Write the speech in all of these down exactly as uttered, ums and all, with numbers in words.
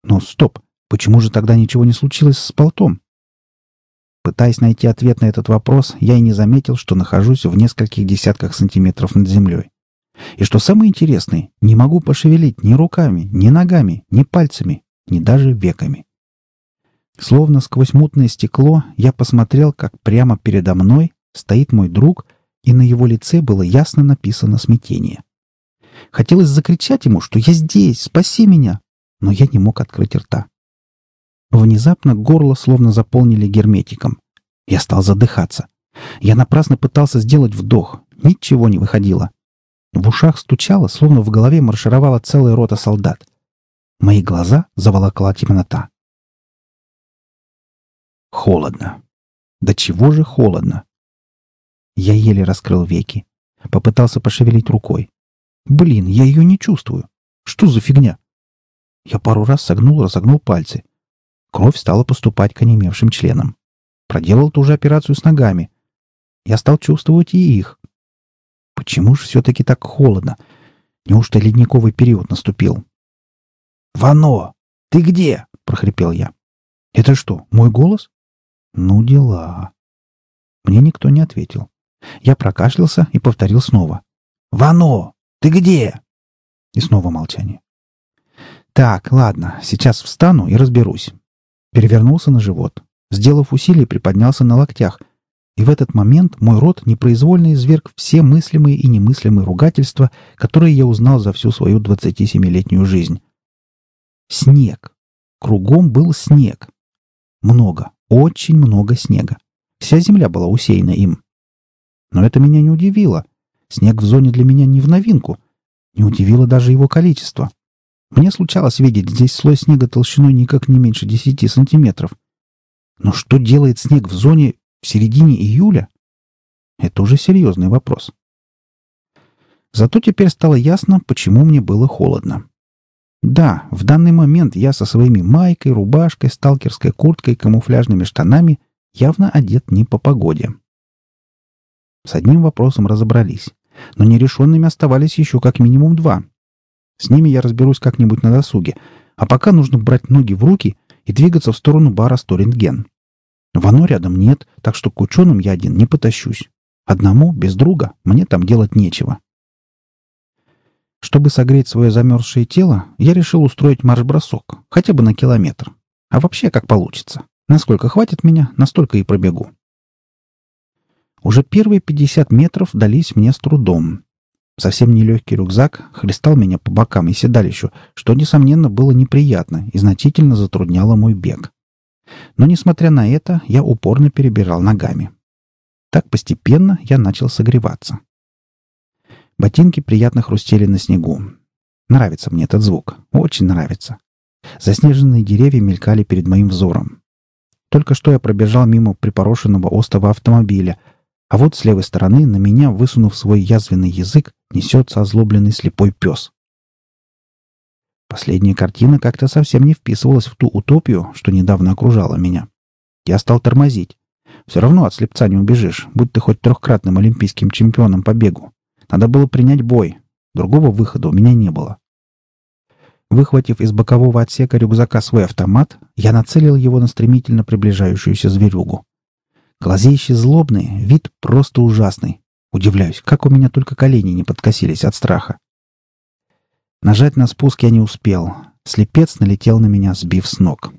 Но стоп, почему же тогда ничего не случилось с болтом? Пытаясь найти ответ на этот вопрос, я и не заметил, что нахожусь в нескольких десятках сантиметров над землей. И что самое интересное, не могу пошевелить ни руками, ни ногами, ни пальцами, ни даже веками. Словно сквозь мутное стекло я посмотрел, как прямо передо мной стоит мой друг, и на его лице было ясно написано смятение. Хотелось закричать ему, что я здесь, спаси меня, но я не мог открыть рта. Внезапно горло словно заполнили герметиком. Я стал задыхаться. Я напрасно пытался сделать вдох. Ничего не выходило. В ушах стучало, словно в голове маршировала целая рота солдат. Мои глаза заволокла темнота. Холодно. Да чего же холодно? Я еле раскрыл веки. Попытался пошевелить рукой. Блин, я ее не чувствую. Что за фигня? Я пару раз согнул, разогнул пальцы. Кровь стала поступать к онемевшим членам. Проделал ту же операцию с ногами. Я стал чувствовать и их. Почему же все-таки так холодно? Неужто ледниковый период наступил? «Вано! Ты где?» — прохрипел я. «Это что, мой голос?» «Ну, дела». Мне никто не ответил. Я прокашлялся и повторил снова. «Вано! Ты где?» И снова молчание. «Так, ладно, сейчас встану и разберусь». Перевернулся на живот. Сделав усилие, приподнялся на локтях. И в этот момент мой рот непроизвольно изверг все мыслимые и немыслимые ругательства, которые я узнал за всю свою двадцатисемилетнюю жизнь. Снег. Кругом был снег. Много, очень много снега. Вся земля была усеяна им. Но это меня не удивило. Снег в зоне для меня не в новинку. Не удивило даже его количество. Мне случалось видеть здесь слой снега толщиной никак не меньше десяти сантиметров. Но что делает снег в зоне в середине июля? Это уже серьезный вопрос. Зато теперь стало ясно, почему мне было холодно. Да, в данный момент я со своими майкой, рубашкой, сталкерской курткой и камуфляжными штанами явно одет не по погоде. С одним вопросом разобрались, но нерешенными оставались еще как минимум два. С ними я разберусь как-нибудь на досуге, а пока нужно брать ноги в руки и двигаться в сторону бара сто рентген. Вано рядом нет, так что к ученым я один не потащусь. Одному, без друга, мне там делать нечего. Чтобы согреть свое замерзшее тело, я решил устроить марш-бросок, хотя бы на километр. А вообще как получится. Насколько хватит меня, настолько и пробегу. Уже первые пятьдесят метров дались мне с трудом. Совсем нелегкий рюкзак хлестал меня по бокам и седалищу, что, несомненно, было неприятно и значительно затрудняло мой бег. Но, несмотря на это, я упорно перебирал ногами. Так постепенно я начал согреваться. Ботинки приятно хрустели на снегу. Нравится мне этот звук. Очень нравится. Заснеженные деревья мелькали перед моим взором. Только что я пробежал мимо припорошенного остова автомобиля, а вот с левой стороны на меня, высунув свой язвенный язык, несется озлобленный слепой пес. Последняя картина как-то совсем не вписывалась в ту утопию, что недавно окружала меня. Я стал тормозить. Все равно от слепца не убежишь, будь ты хоть трехкратным олимпийским чемпионом по бегу. Надо было принять бой. Другого выхода у меня не было. Выхватив из бокового отсека рюкзака свой автомат, я нацелил его на стремительно приближающуюся зверюгу. Глазища злобные, вид просто ужасный. Удивляюсь, как у меня только колени не подкосились от страха. Нажать на спуск я не успел. Слепец налетел на меня, сбив с ног.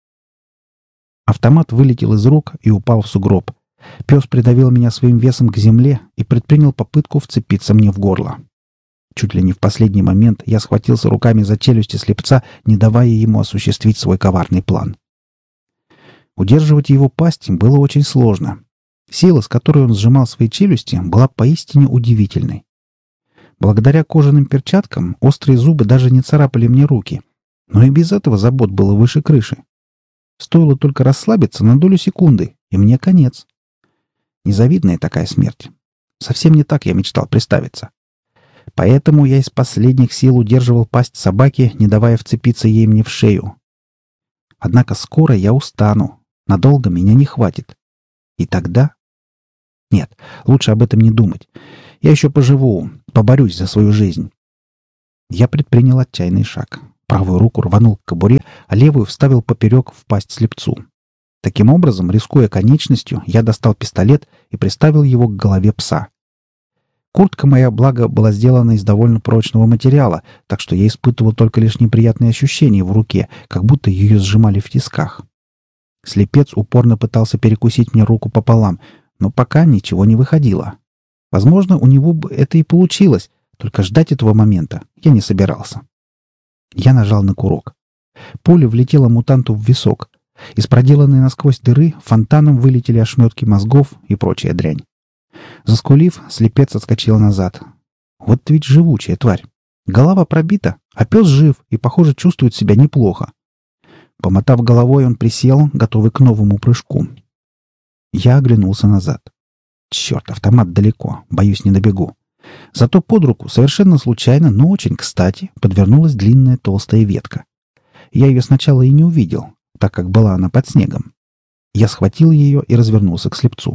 Автомат вылетел из рук и упал в сугроб. Пес придавил меня своим весом к земле и предпринял попытку вцепиться мне в горло. Чуть ли не в последний момент я схватился руками за челюсти слепца, не давая ему осуществить свой коварный план. Удерживать его пасть было очень сложно. Сила, с которой он сжимал свои челюсти, была поистине удивительной. Благодаря кожаным перчаткам острые зубы даже не царапали мне руки, но и без этого забот было выше крыши. Стоило только расслабиться на долю секунды, и мне конец. Незавидная такая смерть. Совсем не так я мечтал представиться. Поэтому я из последних сил удерживал пасть собаки, не давая вцепиться ей мне в шею. Однако скоро я устану. Надолго меня не хватит. И тогда... Нет, лучше об этом не думать. Я еще поживу, поборюсь за свою жизнь. Я предпринял отчаянный шаг. Правую руку рванул к кобуре, а левую вставил поперек в пасть слепцу. Таким образом, рискуя конечностью, я достал пистолет и приставил его к голове пса. Куртка моя, благо, была сделана из довольно прочного материала, так что я испытывал только лишь неприятные ощущения в руке, как будто ее сжимали в тисках. Слепец упорно пытался перекусить мне руку пополам, но пока ничего не выходило. Возможно, у него бы это и получилось, только ждать этого момента я не собирался. Я нажал на курок. Пуля влетела мутанту в висок. Из проделанной насквозь дыры фонтаном вылетели ошметки мозгов и прочая дрянь. Заскулив, слепец отскочил назад. Вот ведь живучая тварь. Голова пробита, а пес жив и, похоже, чувствует себя неплохо. Помотав головой, он присел, готовый к новому прыжку. Я оглянулся назад. Черт, автомат далеко, боюсь, не добегу. Зато под руку, совершенно случайно, но очень кстати, подвернулась длинная толстая ветка. Я ее сначала и не увидел, так как была она под снегом. Я схватил ее и развернулся к слепцу.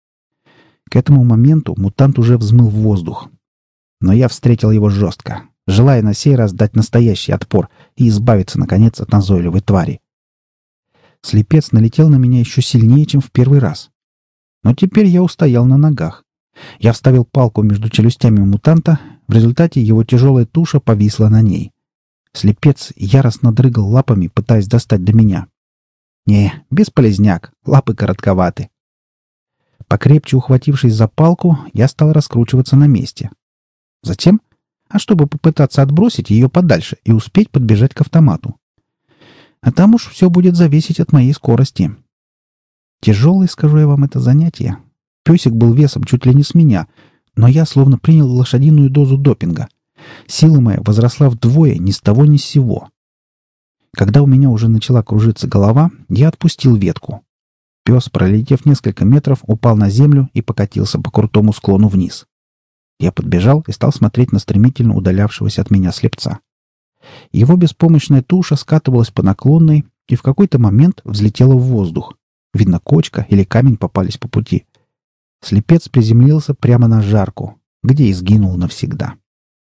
К этому моменту мутант уже взмыл в воздух. Но я встретил его жестко, желая на сей раз дать настоящий отпор и избавиться, наконец, от назойливой твари. Слепец налетел на меня еще сильнее, чем в первый раз. Но теперь я устоял на ногах. Я вставил палку между челюстями мутанта, в результате его тяжелая туша повисла на ней. Слепец яростно дрыгал лапами, пытаясь достать до меня. Не, бесполезняк, лапы коротковаты. Покрепче ухватившись за палку, я стал раскручиваться на месте. Затем, а чтобы попытаться отбросить ее подальше и успеть подбежать к автомату. А там уж все будет зависеть от моей скорости. Тяжелое, скажу я вам, это занятие. Песик был весом чуть ли не с меня, но я словно принял лошадиную дозу допинга. Сила моя возросла вдвое ни с того ни с сего. Когда у меня уже начала кружиться голова, я отпустил ветку. Пес, пролетев несколько метров, упал на землю и покатился по крутому склону вниз. Я подбежал и стал смотреть на стремительно удалявшегося от меня слепца. Его беспомощная туша скатывалась по наклонной и в какой-то момент взлетела в воздух. Видно, кочка или камень попались по пути. Слепец приземлился прямо на жарку, где и сгинул навсегда.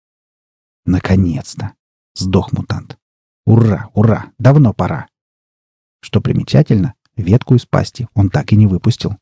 Наконец-то! Сдох мутант. Ура, ура! Давно пора. Что примечательно, ветку из пасти он так и не выпустил.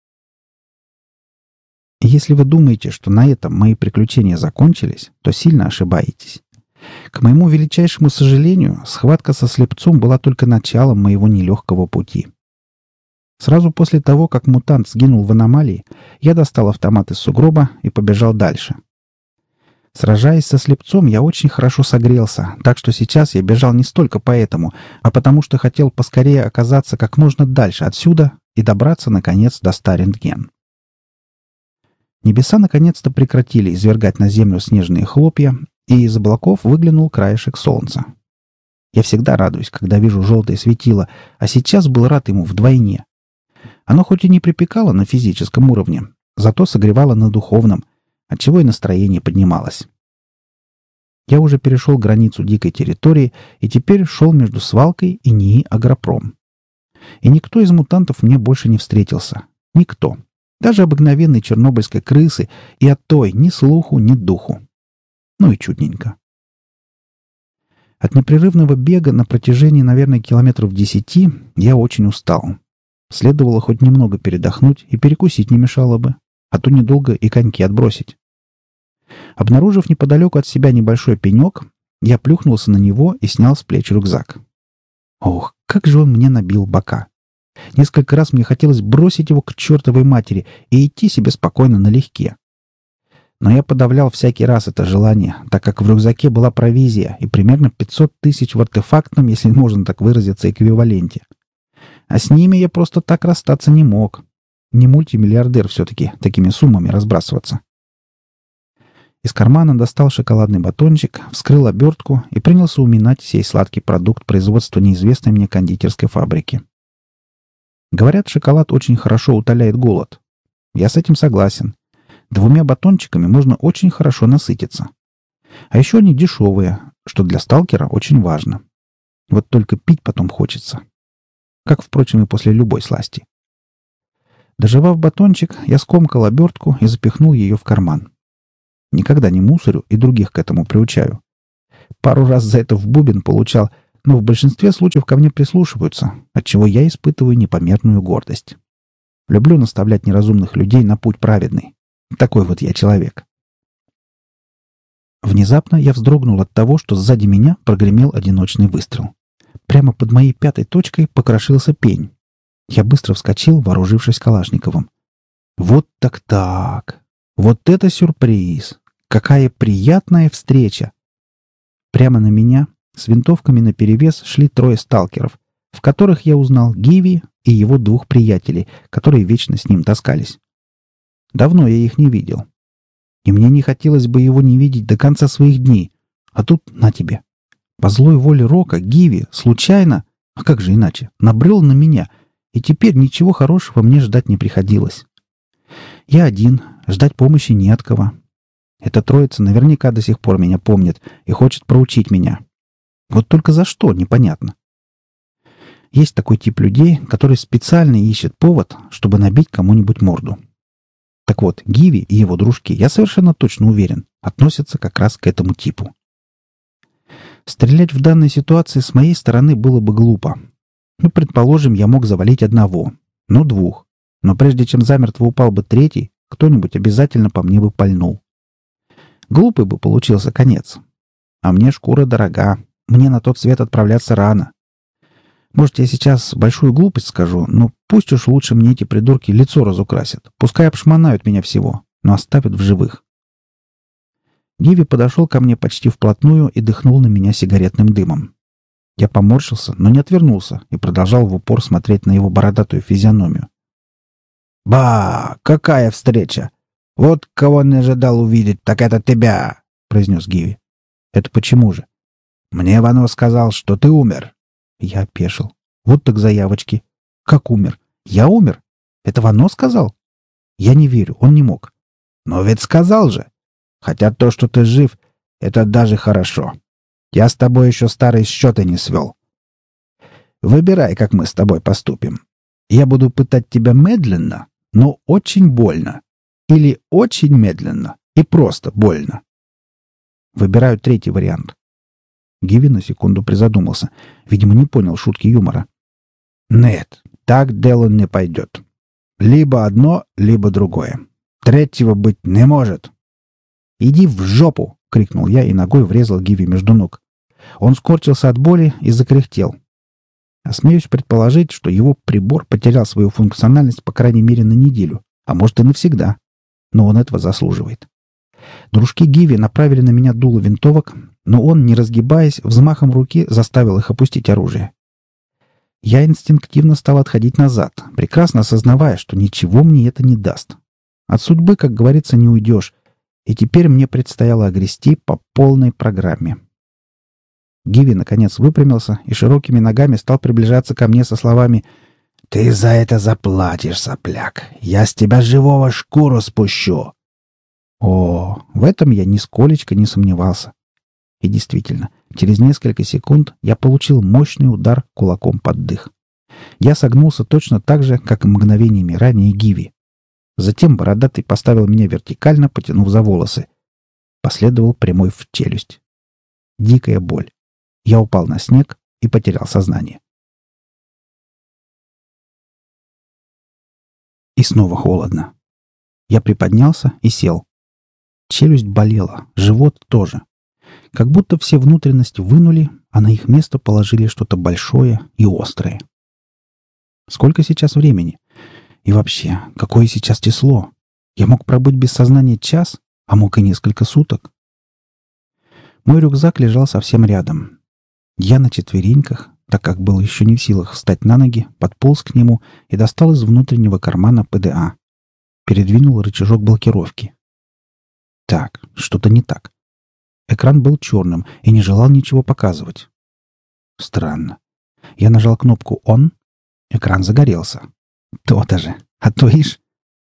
Если вы думаете, что на этом мои приключения закончились, то сильно ошибаетесь. К моему величайшему сожалению, схватка со слепцом была только началом моего нелегкого пути. Сразу после того, как мутант сгинул в аномалии, я достал автомат из сугроба и побежал дальше. Сражаясь со слепцом, я очень хорошо согрелся, так что сейчас я бежал не столько поэтому, а потому что хотел поскорее оказаться как можно дальше отсюда и добраться, наконец, до Старентген. Небеса наконец-то прекратили извергать на землю снежные хлопья, и из облаков выглянул краешек солнца. Я всегда радуюсь, когда вижу желтое светило, а сейчас был рад ему вдвойне. Оно хоть и не припекало на физическом уровне, зато согревало на духовном, отчего и настроение поднималось. Я уже перешел границу дикой территории и теперь шел между свалкой и НИИ «Агропром». И никто из мутантов мне больше не встретился. Никто. Даже обыкновенной чернобыльской крысы, и от той ни слуху, ни духу. Ну и чудненько. От непрерывного бега на протяжении, наверное, километров десяти я очень устал. Следовало хоть немного передохнуть, и перекусить не мешало бы, а то недолго и коньки отбросить. Обнаружив неподалеку от себя небольшой пенек, я плюхнулся на него и снял с плеч рюкзак. Ох, как же он мне набил бока! Несколько раз мне хотелось бросить его к чертовой матери и идти себе спокойно налегке. Но я подавлял всякий раз это желание, так как в рюкзаке была провизия и примерно пятьсот тысяч в артефактном, если можно так выразиться, эквиваленте. А с ними я просто так расстаться не мог. Не мультимиллиардер все-таки такими суммами разбрасываться. Из кармана достал шоколадный батончик, вскрыл обертку и принялся уминать сей сладкий продукт производства неизвестной мне кондитерской фабрики. Говорят, шоколад очень хорошо утоляет голод. Я с этим согласен. Двумя батончиками можно очень хорошо насытиться. А еще они дешевые, что для сталкера очень важно. Вот только пить потом хочется. Как, впрочем, и после любой сласти. Дожевав батончик, я скомкал обертку и запихнул ее в карман. Никогда не мусорю и других к этому приучаю. Пару раз за это в бубен получал, но в большинстве случаев ко мне прислушиваются, отчего я испытываю непомерную гордость. Люблю наставлять неразумных людей на путь праведный. Такой вот я человек. Внезапно я вздрогнул от того, что сзади меня прогремел одиночный выстрел. Прямо под моей пятой точкой покрошился пень. Я быстро вскочил, вооружившись Калашниковым. Вот так-так. Вот это сюрприз. Какая приятная встреча. Прямо на меня с винтовками наперевес шли трое сталкеров, в которых я узнал Гиви и его двух приятелей, которые вечно с ним таскались. Давно я их не видел. И мне не хотелось бы его не видеть до конца своих дней. А тут на тебе. По злой воле Рока Гиви случайно, а как же иначе, набрел на меня, и теперь ничего хорошего мне ждать не приходилось. Я один, ждать помощи не от кого. Эта троица наверняка до сих пор меня помнит и хочет проучить меня. Вот только за что, непонятно. Есть такой тип людей, который специально ищет повод, чтобы набить кому-нибудь морду. Так вот, Гиви и его дружки, я совершенно точно уверен, относятся как раз к этому типу. Стрелять в данной ситуации с моей стороны было бы глупо. Ну, предположим, я мог завалить одного, ну, двух. Но прежде чем замертво упал бы третий, кто-нибудь обязательно по мне бы пальнул. Глупый бы получился конец. А мне шкура дорога. Мне на тот свет отправляться рано. Может, я сейчас большую глупость скажу, но пусть уж лучше мне эти придурки лицо разукрасят. Пускай обшмонают меня всего, но оставят в живых. Гиви подошел ко мне почти вплотную и дыхнул на меня сигаретным дымом. Я поморщился, но не отвернулся и продолжал в упор смотреть на его бородатую физиономию. «Ба! Какая встреча! Вот кого не ожидал увидеть, так это тебя!» — произнес Гиви. «Это почему же?» «Мне Вано сказал, что ты умер». Я опешил. Вот так заявочки. Как умер? Я умер? Это Вано сказал? Я не верю, он не мог. Но ведь сказал же. Хотя то, что ты жив, это даже хорошо. Я с тобой еще старые счеты не свел. Выбирай, как мы с тобой поступим. Я буду пытать тебя медленно, но очень больно. Или очень медленно и просто больно. Выбираю третий вариант. Гиви на секунду призадумался. Видимо, не понял шутки юмора. «Нет, так дело не пойдет. Либо одно, либо другое. Третьего быть не может». «Иди в жопу!» — крикнул я и ногой врезал Гиви между ног. Он скорчился от боли и закряхтел. Осмеюсь предположить, что его прибор потерял свою функциональность по крайней мере на неделю, а может и навсегда. Но он этого заслуживает. Дружки Гиви направили на меня дуло винтовок, но он, не разгибаясь, взмахом руки заставил их опустить оружие. Я инстинктивно стал отходить назад, прекрасно осознавая, что ничего мне это не даст. От судьбы, как говорится, не уйдешь, и теперь мне предстояло огрести по полной программе. Гиви, наконец, выпрямился и широкими ногами стал приближаться ко мне со словами «Ты за это заплатишь, сопляк! Я с тебя живого шкуру спущу!» О, в этом я нисколечко не сомневался. И действительно, через несколько секунд я получил мощный удар кулаком под дых. Я согнулся точно так же, как и мгновениями ранее Гиви. Затем бородатый поставил меня вертикально, потянув за волосы. Последовал прямой в челюсть. Дикая боль. Я упал на снег и потерял сознание. И снова холодно. Я приподнялся и сел. Челюсть болела, живот тоже. Как будто все внутренности вынули, а на их место положили что-то большое и острое. Сколько сейчас времени? И вообще, какое сейчас число? Я мог пробыть без сознания час, а мог и несколько суток. Мой рюкзак лежал совсем рядом. Я на четвереньках, так как был еще не в силах встать на ноги, подполз к нему и достал из внутреннего кармана ПДА. Передвинул рычажок блокировки. Так, что-то не так. Экран был черным и не желал ничего показывать. Странно. Я нажал кнопку «Он». Экран загорелся. То-то же. А то ишь.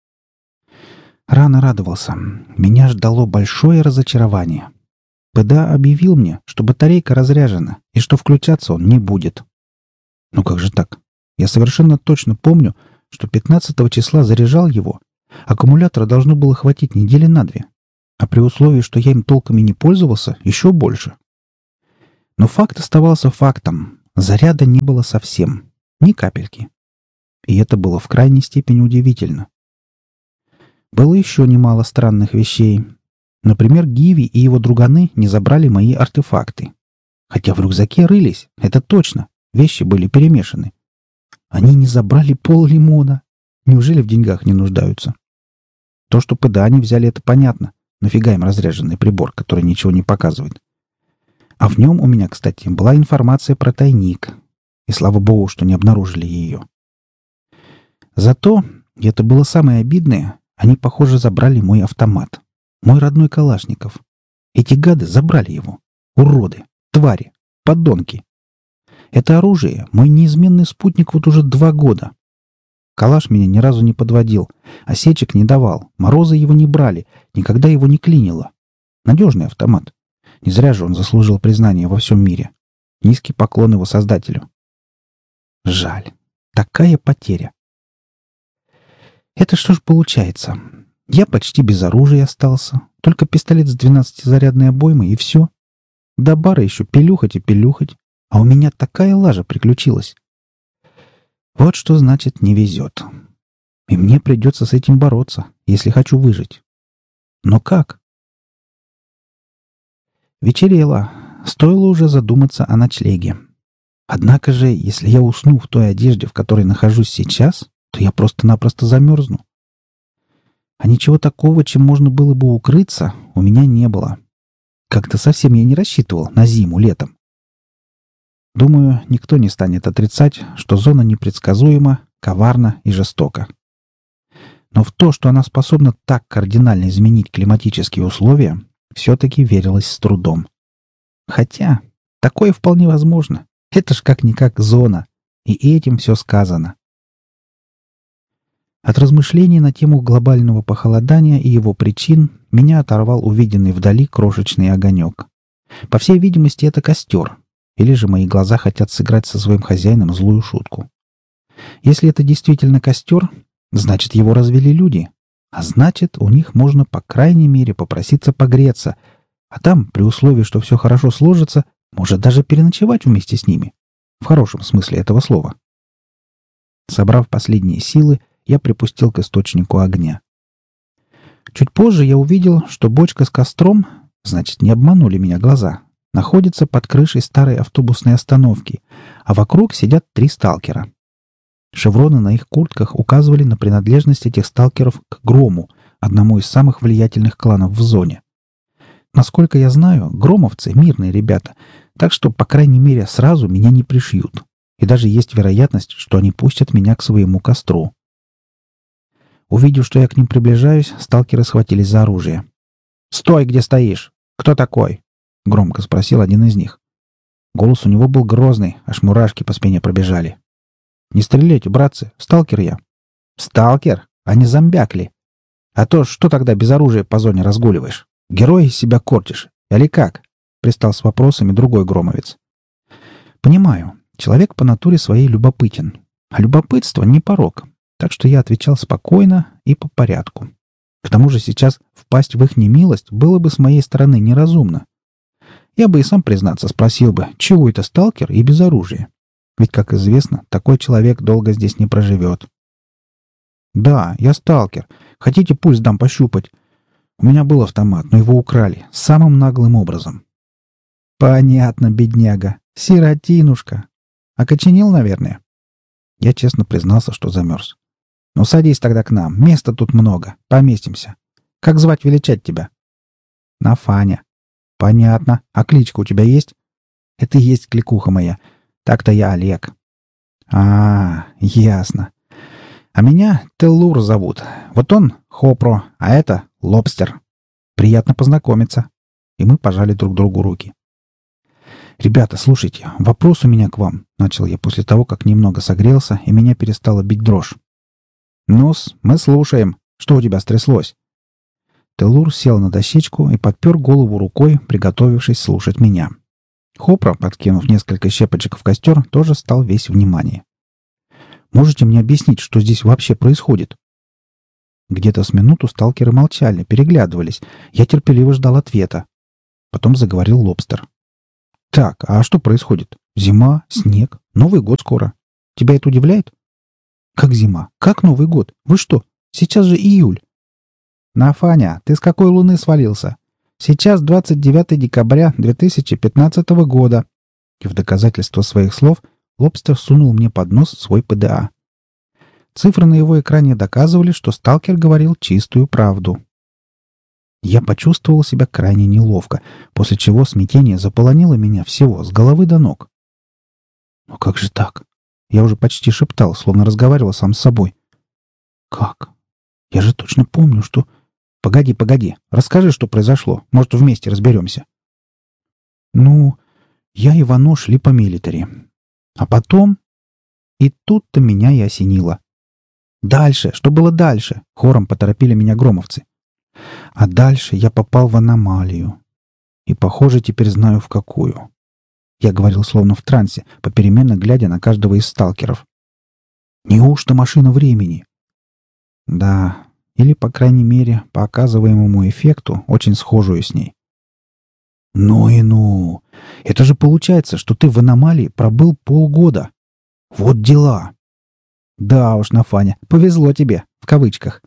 Рано радовался. Меня ждало большое разочарование. ПДА объявил мне, что батарейка разряжена и что включаться он не будет. Ну как же так? Я совершенно точно помню, что пятнадцатого числа заряжал его. Аккумулятора должно было хватить недели на две. А при условии, что я им толком и не пользовался, еще больше. Но факт оставался фактом. Заряда не было совсем. Ни капельки. И это было в крайней степени удивительно. Было еще немало странных вещей. Например, Гиви и его друганы не забрали мои артефакты. Хотя в рюкзаке рылись, это точно. Вещи были перемешаны. Они не забрали пол-лимона. Неужели в деньгах не нуждаются? То, что пэдане взяли, это понятно. Нафига им разряженный прибор, который ничего не показывает? А в нем у меня, кстати, была информация про тайник. И слава богу, что не обнаружили ее. Зато, и это было самое обидное, они, похоже, забрали мой автомат. Мой родной Калашников. Эти гады забрали его. Уроды, твари, подонки. Это оружие — мой неизменный спутник вот уже два года. Калаш меня ни разу не подводил, осечек не давал, морозы его не брали, никогда его не клинило. Надежный автомат. Не зря же он заслужил признание во всем мире. Низкий поклон его создателю. Жаль. Такая потеря. Это что ж получается? Я почти без оружия остался. Только пистолет с двенадцатизарядной обоймой и все. До бара еще пилюхать и пилюхать. А у меня такая лажа приключилась. Вот что значит не везет. И мне придется с этим бороться, если хочу выжить. Но как? Вечерело. Стоило уже задуматься о ночлеге. Однако же, если я усну в той одежде, в которой нахожусь сейчас, то я просто-напросто замерзну. А ничего такого, чем можно было бы укрыться, у меня не было. Как-то совсем я не рассчитывал на зиму летом. Думаю, никто не станет отрицать, что зона непредсказуема, коварна и жестока. Но в то, что она способна так кардинально изменить климатические условия, все-таки верилось с трудом. Хотя, такое вполне возможно. Это ж как-никак зона. И этим все сказано. От размышлений на тему глобального похолодания и его причин меня оторвал увиденный вдали крошечный огонек. По всей видимости, это костер. Или же мои глаза хотят сыграть со своим хозяином злую шутку. Если это действительно костер, значит, его развели люди. А значит, у них можно, по крайней мере, попроситься погреться. А там, при условии, что все хорошо сложится, может даже переночевать вместе с ними. В хорошем смысле этого слова. Собрав последние силы, я припустил к источнику огня. Чуть позже я увидел, что бочка с костром, значит, не обманули меня глаза, находится под крышей старой автобусной остановки, а вокруг сидят три сталкера. Шевроны на их куртках указывали на принадлежность этих сталкеров к Грому, одному из самых влиятельных кланов в зоне. Насколько я знаю, громовцы — мирные ребята, так что, по крайней мере, сразу меня не пришьют. И даже есть вероятность, что они пустят меня к своему костру. Увидев, что я к ним приближаюсь, сталкеры схватились за оружие. «Стой, где стоишь! Кто такой?» — громко спросил один из них. Голос у него был грозный, аж мурашки по спине пробежали. «Не стреляйте, братцы, сталкер я». «Сталкер? А не зомбяк ли? А то что тогда без оружия по зоне разгуливаешь? Герой из себя корчишь? Или как?» — пристал с вопросами другой громовец. «Понимаю, человек по натуре своей любопытен. А любопытство не порок. Так что я отвечал спокойно и по порядку. К тому же сейчас впасть в их немилость было бы с моей стороны неразумно. Я бы и сам, признаться, спросил бы, чего это сталкер и без оружия? Ведь, как известно, такой человек долго здесь не проживет. «Да, я сталкер. Хотите, пульс дам пощупать? У меня был автомат, но его украли. Самым наглым образом». «Понятно, бедняга. Сиротинушка. Окоченел, наверное?» Я честно признался, что замерз. «Ну, садись тогда к нам. Места тут много. Поместимся. Как звать величать тебя?» «Нафаня». «Понятно. А кличка у тебя есть?» «Это и есть кликуха моя. Так-то я Олег». «А, ясно. А меня Теллур зовут. Вот он Хопро, а это Лобстер. Приятно познакомиться». И мы пожали друг другу руки. «Ребята, слушайте, вопрос у меня к вам», — начал я после того, как немного согрелся, и меня перестала бить дрожь. «Ну-с, мы слушаем. Что у тебя стряслось?» Теллур сел на дощечку и подпер голову рукой, приготовившись слушать меня. Хопра, подкинув несколько щепочек в костер, тоже стал весь внимание. «Можете мне объяснить, что здесь вообще происходит?» Где-то с минуту сталкеры молчали, переглядывались. Я терпеливо ждал ответа. Потом заговорил Лобстер. Так, а что происходит? Зима, снег, Новый год скоро. Тебя это удивляет? Как зима? Как Новый год? Вы что? Сейчас же июль. Нафаня, ты с какой луны свалился? Сейчас двадцать девятое декабря две тысячи пятнадцатого года. И в доказательство своих слов Лобстер сунул мне под нос свой ПДА. Цифры на его экране доказывали, что сталкер говорил чистую правду. Я почувствовал себя крайне неловко, после чего смятение заполонило меня всего, с головы до ног. Но как же так? Я уже почти шептал, словно разговаривал сам с собой. Как? Я же точно помню, что... Погоди, погоди, расскажи, что произошло. Может, вместе разберемся. Ну, я и Вано шли по милитари. А потом... И тут-то меня и осенило. Дальше, что было дальше? Хором поторопили меня громовцы. А дальше я попал в аномалию. И, похоже, теперь знаю, в какую. Я говорил словно в трансе, попеременно глядя на каждого из сталкеров. Неужто машина времени? Да, или, по крайней мере, по оказываемому эффекту, очень схожую с ней. Ну и ну! Это же получается, что ты в аномалии пробыл полгода. Вот дела! Да уж, Нафаня, повезло тебе, в кавычках.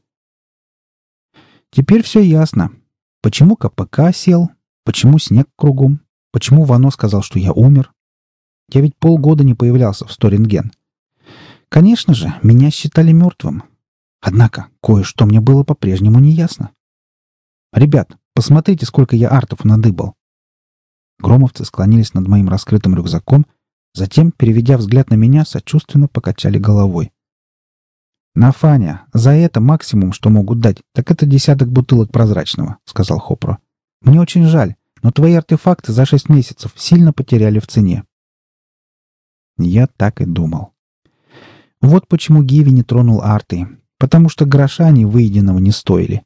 Теперь все ясно. Почему КПК сел? Почему снег кругом? Почему Вано сказал, что я умер? Я ведь полгода не появлялся в сто-рентген. Конечно же, меня считали мертвым. Однако, кое-что мне было по-прежнему неясно. «Ребят, посмотрите, сколько я артов надыбал!» Громовцы склонились над моим раскрытым рюкзаком, затем, переведя взгляд на меня, сочувственно покачали головой. «Нафаня, за это максимум, что могут дать, так это десяток бутылок прозрачного», — сказал Хопро. «Мне очень жаль, но твои артефакты за шесть месяцев сильно потеряли в цене». Я так и думал. Вот почему Гиви не тронул арты, потому что гроша они выеденного не стоили.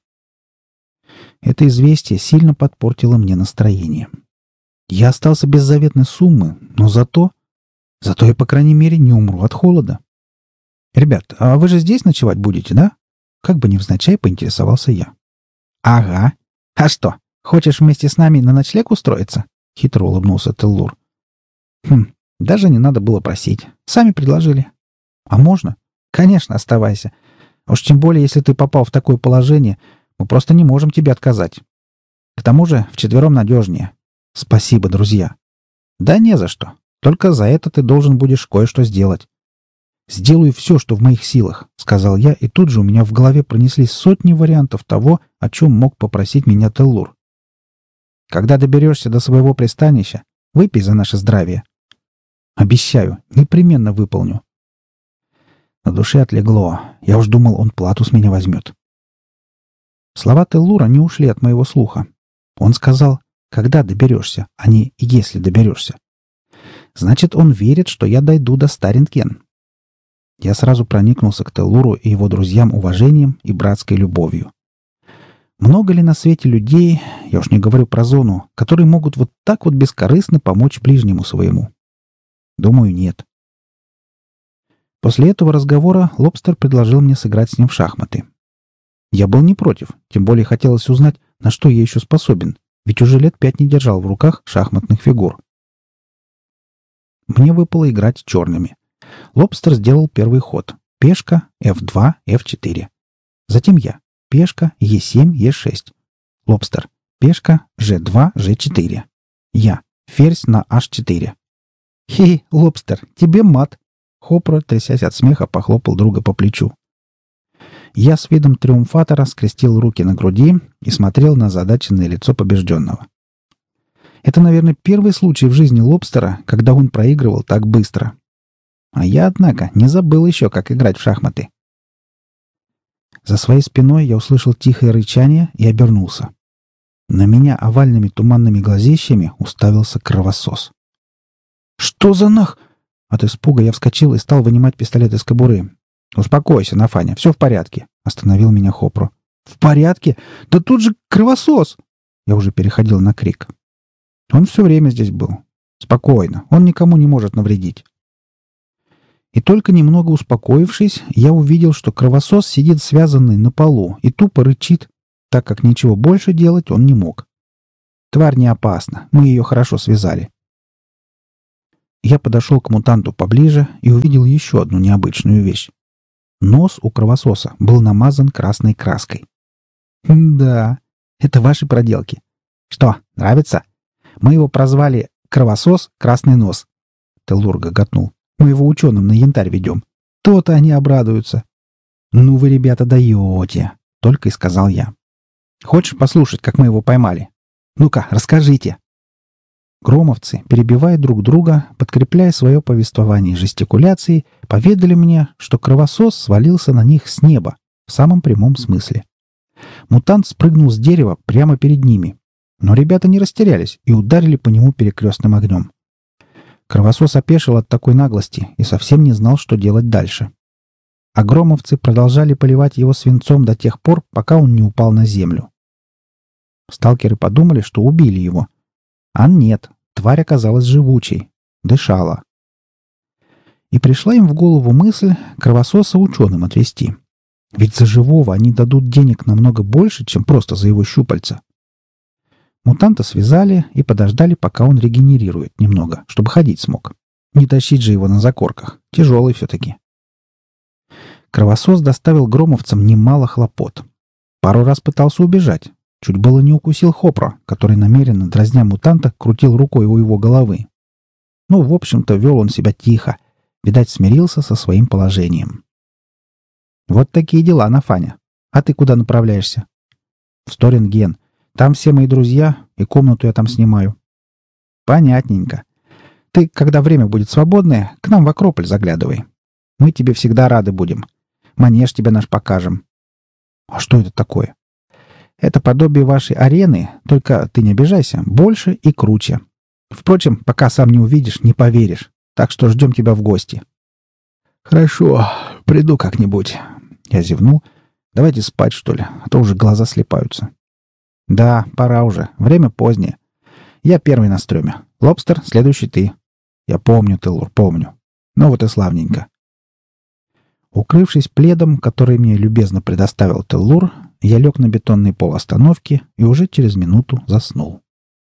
Это известие сильно подпортило мне настроение. Я остался без заветной суммы, но зато... Зато я, по крайней мере, не умру от холода. «Ребят, а вы же здесь ночевать будете, да?» Как бы невзначай поинтересовался я. «Ага. А что, хочешь вместе с нами на ночлег устроиться?» Хитро улыбнулся Теллур. «Хм, даже не надо было просить. Сами предложили». «А можно?» «Конечно, оставайся. Уж тем более, если ты попал в такое положение, мы просто не можем тебе отказать. К тому же вчетвером надежнее. Спасибо, друзья». «Да не за что. Только за это ты должен будешь кое-что сделать». «Сделаю все, что в моих силах», — сказал я, и тут же у меня в голове пронеслись сотни вариантов того, о чем мог попросить меня Теллур. «Когда доберешься до своего пристанища, выпей за наше здравие». «Обещаю, непременно выполню». На душе отлегло. Я уж думал, он плату с меня возьмет. Слова Теллура не ушли от моего слуха. Он сказал, когда доберешься, а не если доберешься. Значит, он верит, что я дойду до Старинтген. Я сразу проникнулся к Теллуру и его друзьям уважением и братской любовью. Много ли на свете людей, я уж не говорю про зону, которые могут вот так вот бескорыстно помочь ближнему своему? Думаю, нет. После этого разговора Лобстер предложил мне сыграть с ним в шахматы. Я был не против, тем более хотелось узнать, на что я еще способен, ведь уже лет пять не держал в руках шахматных фигур. Мне выпало играть черными. Лобстер сделал первый ход. Пешка, эф два, эф четыре. Затем я. Пешка, е семь, е шесть. Лобстер. Пешка, же два, же четыре. Я. Ферзь на аш четыре. «Хе-хе, Лобстер, тебе мат!» Хопро, трясясь от смеха, похлопал друга по плечу. Я с видом триумфатора скрестил руки на груди и смотрел на озадаченное лицо побежденного. Это, наверное, первый случай в жизни Лобстера, когда он проигрывал так быстро. А я, однако, не забыл еще, как играть в шахматы. За своей спиной я услышал тихое рычание и обернулся. На меня овальными туманными глазищами уставился кровосос. «Что за нах?» От испуга я вскочил и стал вынимать пистолет из кобуры. «Успокойся, Нафаня, все в порядке», — остановил меня Хопро. «В порядке? Да тут же кровосос!» Я уже переходил на крик. Он все время здесь был. Спокойно, он никому не может навредить. И только немного успокоившись, я увидел, что кровосос сидит связанный на полу и тупо рычит, так как ничего больше делать он не мог. Тварь не опасна, мы ее хорошо связали. Я подошел к мутанту поближе и увидел еще одну необычную вещь. Нос у кровососа был намазан красной краской. Да, это ваши проделки. Что, нравится? Мы его прозвали «Кровосос Красный Нос». Теллур гоготнул. Мы его ученым на янтарь ведем. То-то они обрадуются. Ну вы, ребята, даете, только и сказал я. Хочешь послушать, как мы его поймали? Ну-ка, расскажите. Громовцы, перебивая друг друга, подкрепляя свое повествование жестикуляцией, поведали мне, что кровосос свалился на них с неба, в самом прямом смысле. Мутант спрыгнул с дерева прямо перед ними, но ребята не растерялись и ударили по нему перекрестным огнем. Кровосос опешил от такой наглости и совсем не знал, что делать дальше. А громовцы продолжали поливать его свинцом до тех пор, пока он не упал на землю. Сталкеры подумали, что убили его. А нет, тварь оказалась живучей, дышала. И пришла им в голову мысль кровососа ученым отвезти. Ведь за живого они дадут денег намного больше, чем просто за его щупальца. Мутанта связали и подождали, пока он регенерирует немного, чтобы ходить смог. Не тащить же его на закорках, тяжелый все-таки. Кровосос доставил громовцам немало хлопот. Пару раз пытался убежать. Чуть было не укусил Хопра, который намеренно, дразня мутанта, крутил рукой у его головы. Ну, в общем-то, вел он себя тихо. Видать, смирился со своим положением. Вот такие дела, Нафаня. А ты куда направляешься? В Сторинген. Там все мои друзья, и комнату я там снимаю. Понятненько. Ты, когда время будет свободное, к нам в Акрополь заглядывай. Мы тебе всегда рады будем. Манеж тебе наш покажем. А что это такое? Это подобие вашей арены, только ты не обижайся, больше и круче. Впрочем, пока сам не увидишь, не поверишь. Так что ждем тебя в гости. Хорошо, приду как-нибудь. Я зевнул. Давайте спать, что ли, а то уже глаза слипаются. Да, пора уже, время позднее. Я первый на стреме. Лобстер, следующий ты. Я помню, Теллур, помню. Ну вот и славненько. Укрывшись пледом, который мне любезно предоставил Теллур, я лег на бетонный пол остановки и уже через минуту заснул.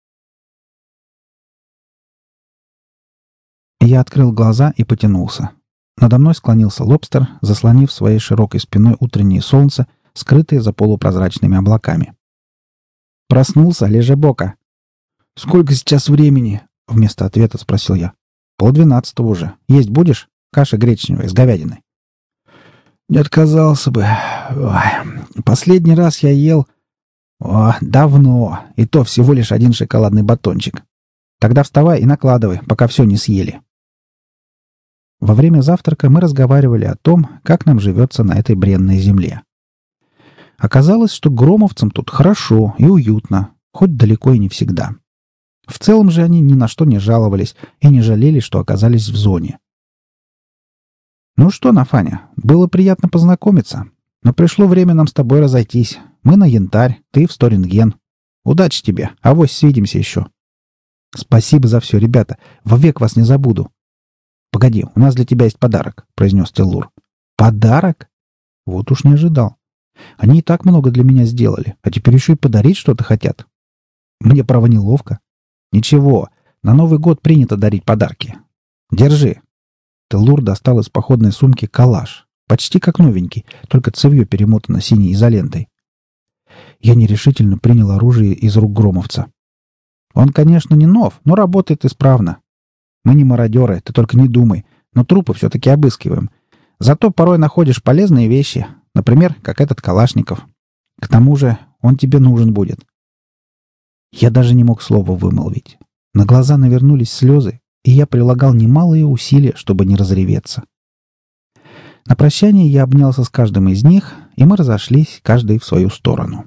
Я открыл глаза и потянулся. Надо мной склонился Лобстер, заслонив своей широкой спиной утреннее солнце, скрытое за полупрозрачными облаками. «Проснулся, лежебока?» «Сколько сейчас времени?» — вместо ответа спросил я. «Полдвенадцатого уже. Есть будешь? Каша гречневая с говядиной». «Не отказался бы. Ой, последний раз я ел... О, давно. И то всего лишь один шоколадный батончик. Тогда вставай и накладывай, пока все не съели». Во время завтрака мы разговаривали о том, как нам живется на этой бренной земле. Оказалось, что громовцам тут хорошо и уютно, хоть далеко и не всегда. В целом же они ни на что не жаловались и не жалели, что оказались в зоне. «Ну что, Нафаня, было приятно познакомиться, но пришло время нам с тобой разойтись. Мы на янтарь, ты в Сторинген. Удачи тебе, авось свидимся еще». «Спасибо за все, ребята, вовек вас не забуду». «Погоди, у нас для тебя есть подарок», — произнес Теллур. «Подарок?» Вот уж не ожидал. Они и так много для меня сделали, а теперь еще и подарить что-то хотят. Мне, право, неловко. Ничего, на Новый год принято дарить подарки. Держи. Теллур достал из походной сумки калаш, почти как новенький, только цевьё перемотано синей изолентой. Я нерешительно принял оружие из рук громовца. Он, конечно, не нов, но работает исправно. Мы не мародеры, ты только не думай, но трупы все-таки обыскиваем. Зато порой находишь полезные вещи, например, как этот Калашников. К тому же он тебе нужен будет. Я даже не мог слова вымолвить. На глаза навернулись слезы, и я прилагал немалые усилия, чтобы не разреветься. На прощание я обнялся с каждым из них, и мы разошлись, каждый в свою сторону.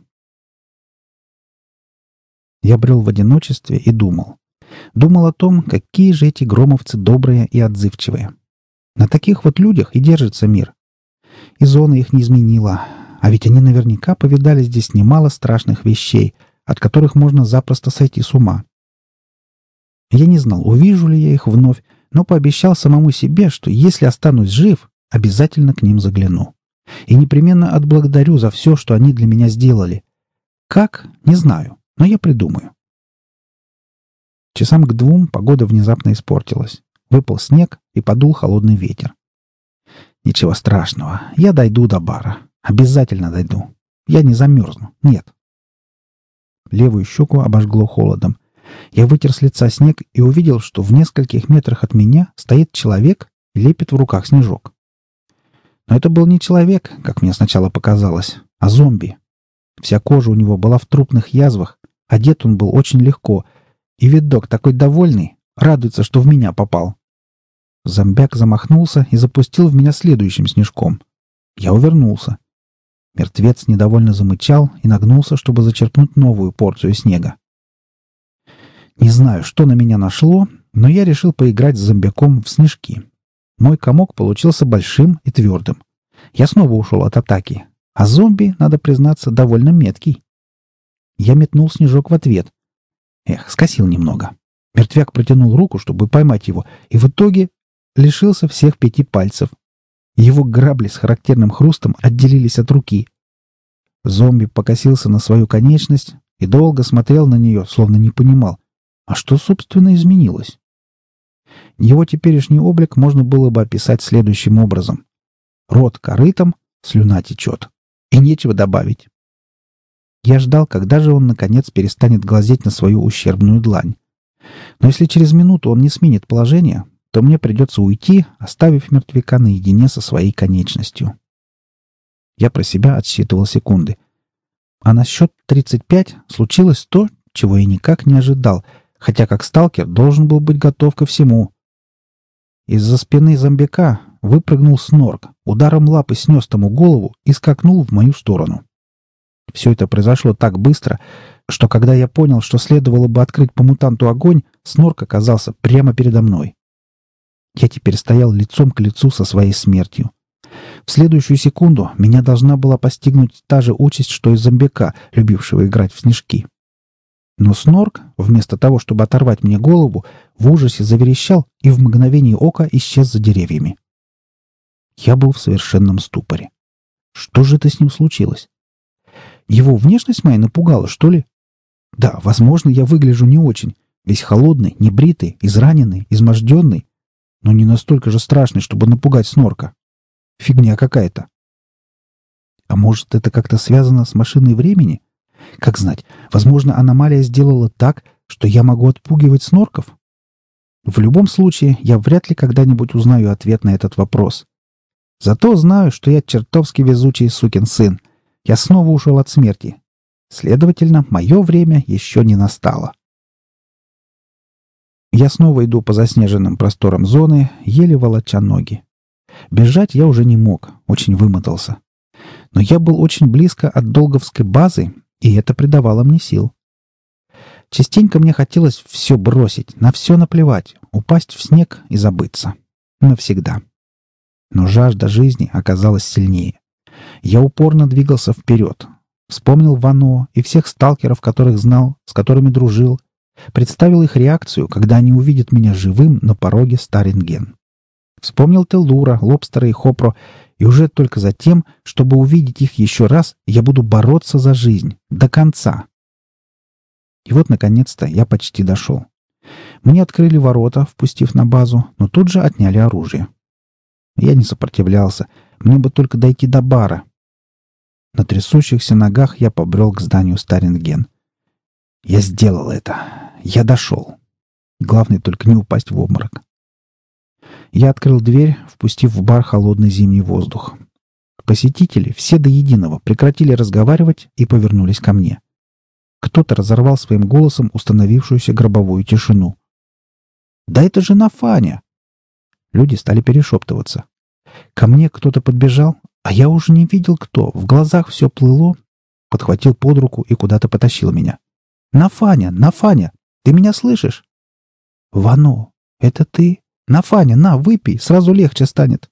Я брел в одиночестве и думал. Думал о том, какие же эти громовцы добрые и отзывчивые. На таких вот людях и держится мир. И зона их не изменила, а ведь они наверняка повидали здесь немало страшных вещей, от которых можно запросто сойти с ума. Я не знал, увижу ли я их вновь, но пообещал самому себе, что если останусь жив, обязательно к ним загляну. И непременно отблагодарю за все, что они для меня сделали. Как? Не знаю, но я придумаю. Часам к двум погода внезапно испортилась. Выпал снег и подул холодный ветер. Ничего страшного, я дойду до бара. Обязательно дойду. Я не замерзну, нет. Левую щеку обожгло холодом. Я вытер с лица снег и увидел, что в нескольких метрах от меня стоит человек и лепит в руках снежок. Но это был не человек, как мне сначала показалось, а зомби. Вся кожа у него была в трупных язвах, одет он был очень легко, и видок такой довольный, радуется, что в меня попал. Зомбяк замахнулся и запустил в меня следующим снежком. Я увернулся. Мертвец недовольно замычал и нагнулся, чтобы зачерпнуть новую порцию снега. Не знаю, что на меня нашло, но я решил поиграть с зомбяком в снежки. Мой комок получился большим и твердым. Я снова ушел от атаки, а зомби, надо признаться, довольно меткий. Я метнул снежок в ответ. Эх, скосил немного. Мертвяк протянул руку, чтобы поймать его, и в итоге лишился всех пяти пальцев. Его грабли с характерным хрустом отделились от руки. Зомби покосился на свою конечность и долго смотрел на нее, словно не понимал, а что, собственно, изменилось. Его теперешний облик можно было бы описать следующим образом. Рот корытом, слюна течет. И нечего добавить. Я ждал, когда же он, наконец, перестанет глазеть на свою ущербную длань. Но если через минуту он не сменит положение, то мне придется уйти, оставив мертвяка наедине со своей конечностью. Я про себя отсчитывал секунды. А на счет тридцать пять случилось то, чего я никак не ожидал, хотя как сталкер должен был быть готов ко всему. Из-за спины зомбяка выпрыгнул снорк, ударом лапы снес тому голову и скакнул в мою сторону. Все это произошло так быстро, что когда я понял, что следовало бы открыть по мутанту огонь, снорк оказался прямо передо мной. Я теперь стоял лицом к лицу со своей смертью. В следующую секунду меня должна была постигнуть та же участь, что и зомбяка, любившего играть в снежки. Но снорк, вместо того, чтобы оторвать мне голову, в ужасе заверещал и в мгновение ока исчез за деревьями. Я был в совершенном ступоре. Что же это с ним случилось? Его внешность моя напугала, что ли? Да, возможно, я выгляжу не очень. Весь холодный, небритый, израненный, изможденный. Но не настолько же страшный, чтобы напугать снорка. Фигня какая-то. А может, это как-то связано с машиной времени? Как знать, возможно, аномалия сделала так, что я могу отпугивать снорков? В любом случае, я вряд ли когда-нибудь узнаю ответ на этот вопрос. Зато знаю, что я чертовски везучий сукин сын. Я снова ушел от смерти. Следовательно, мое время еще не настало. Я снова иду по заснеженным просторам зоны, еле волоча ноги. Бежать я уже не мог, очень вымотался. Но я был очень близко от Долговской базы, и это придавало мне сил. Частенько мне хотелось все бросить, на все наплевать, упасть в снег и забыться. Навсегда. Но жажда жизни оказалась сильнее. Я упорно двигался вперед. Вспомнил Вано и всех сталкеров, которых знал, с которыми дружил. Представил их реакцию, когда они увидят меня живым на пороге Старинген. Вспомнил Теллура, Лобстера и Хопро, и уже только за тем, чтобы увидеть их еще раз, я буду бороться за жизнь. До конца. И вот, наконец-то, я почти дошел. Мне открыли ворота, впустив на базу, но тут же отняли оружие. Я не сопротивлялся. Мне бы только дойти до бара. На трясущихся ногах я побрел к зданию Старинген. Я сделал это. Я дошел. Главное только не упасть в обморок. Я открыл дверь, впустив в бар холодный зимний воздух. Посетители, все до единого, прекратили разговаривать и повернулись ко мне. Кто-то разорвал своим голосом установившуюся гробовую тишину. «Да это же Нафаня!» Люди стали перешептываться. Ко мне кто-то подбежал, а я уже не видел кто. В глазах все плыло. Подхватил под руку и куда-то потащил меня. «Нафаня! Нафаня! Ты меня слышишь?» «Вано, это ты? Нафаня, на, выпей, сразу легче станет!»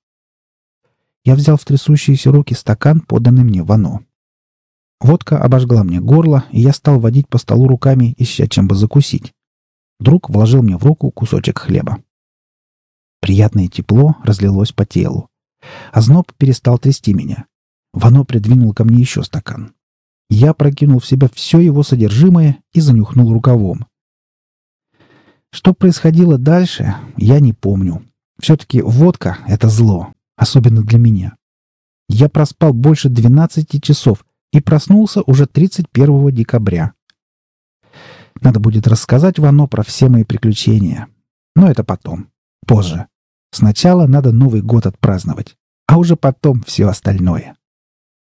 Я взял в трясущиеся руки стакан, поданный мне Вано. Водка обожгла мне горло, и я стал водить по столу руками, ища чем бы закусить. Друг вложил мне в руку кусочек хлеба. Приятное тепло разлилось по телу. Озноб перестал трясти меня. Вано придвинул ко мне еще стакан. Я прокинул в себя все его содержимое и занюхнул рукавом. Что происходило дальше, я не помню. Все-таки водка — это зло, особенно для меня. Я проспал больше двенадцати часов и проснулся уже тридцать первого декабря. Надо будет рассказать Вано про все мои приключения. Но это потом, позже. Сначала надо Новый год отпраздновать, а уже потом все остальное.